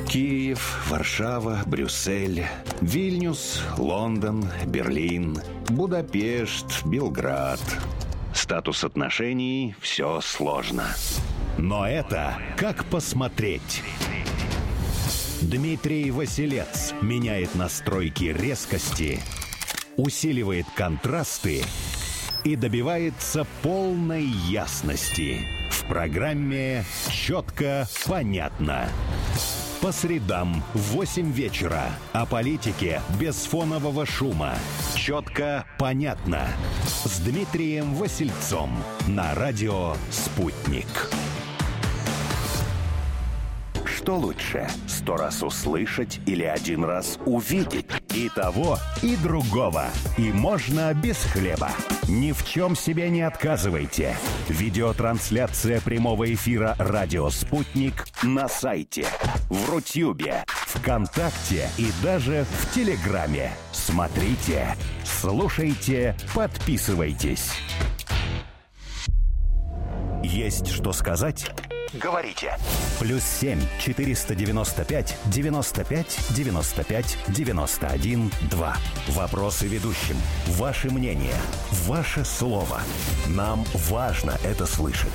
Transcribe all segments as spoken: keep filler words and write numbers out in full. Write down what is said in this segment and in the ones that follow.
Киев, Варшава, Брюссель, Вильнюс, Лондон, Берлин, Будапешт, Белград. Статус отношений – все сложно. Но это как посмотреть. Дмитрий Василец меняет настройки резкости, усиливает контрасты и добивается полной ясности. В программе «Четко, понятно». По средам в восемь вечера. О политике без фонового шума. «Четко, понятно». С Дмитрием Васильцом на радио «Спутник». Что лучше, сто раз услышать или один раз увидеть? И того, и другого. И можно без хлеба. Ни в чем себе не отказывайте. Видеотрансляция прямого эфира «Радио Спутник» на сайте, в Рутюбе, ВКонтакте и даже в Телеграме. Смотрите, слушайте, подписывайтесь. Есть что сказать? Говорите. Плюс семь четыреста девяносто пять девяносто пять девяносто пять девяносто один два. Вопросы ведущим. Ваше мнение. Ваше слово. Нам важно это слышать.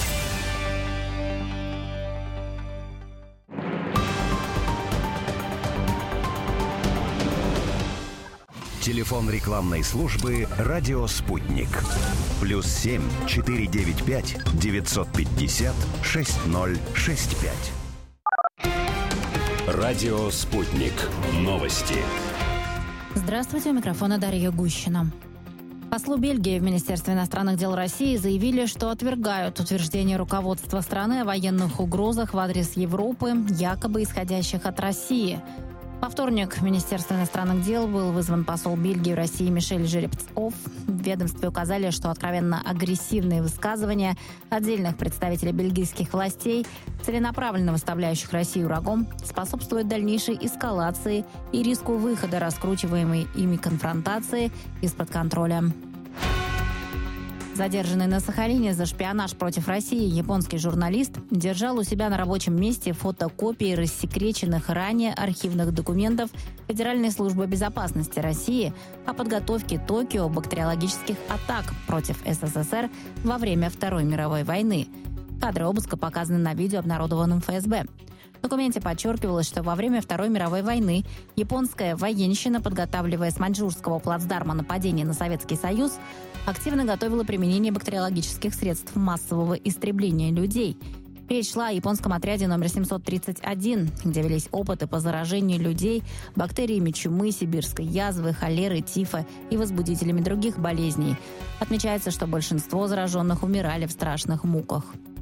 Телефон рекламной службы «Радио Спутник». Плюс семь четыреста девяносто пять девятьсот пятьдесят шесть ноль шесть пять. «Радио Спутник». Новости. Здравствуйте, у микрофона Дарья Гущина. Послу Бельгии в Министерстве иностранных дел России заявили, что отвергают утверждение руководства страны о военных угрозах в адрес Европы, якобы исходящих от России. Во вторник в Министерство иностранных дел был вызван посол Бельгии в России Мишель Жеребцов. В ведомстве указали, что откровенно агрессивные высказывания отдельных представителей бельгийских властей, целенаправленно выставляющих Россию врагом, способствуют дальнейшей эскалации и риску выхода раскручиваемой ими конфронтации из-под контроля. Задержанный на Сахалине за шпионаж против России японский журналист держал у себя на рабочем месте фотокопии рассекреченных ранее архивных документов Федеральной службы безопасности России о подготовке Токио бактериологических атак против СССР во время Второй мировой войны. Кадры обыска показаны на видео, обнародованном эф эс бэ. В документе подчеркивалось, что во время Второй мировой войны японская военщина, подготавливая с маньчжурского плацдарма нападение на Советский Союз, активно готовила применение бактериологических средств массового истребления людей. Речь шла о японском отряде номер семьсот тридцать один, где велись опыты по заражению людей бактериями чумы, сибирской язвы, холеры, тифа и возбудителями других болезней. Отмечается, что большинство зараженных умирали в страшных муках.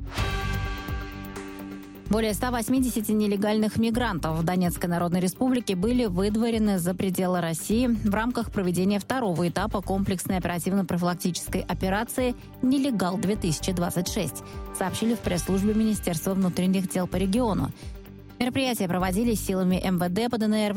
Более ста восьмидесяти нелегальных мигрантов в Донецкой Народной Республике были выдворены за пределы России в рамках проведения второго этапа комплексной оперативно-профилактической операции «Нелегал-две тысячи двадцать шесть», сообщили в пресс-службе Министерства внутренних дел по региону. Мероприятия проводились силами эм вэ дэ по дэ эн эр,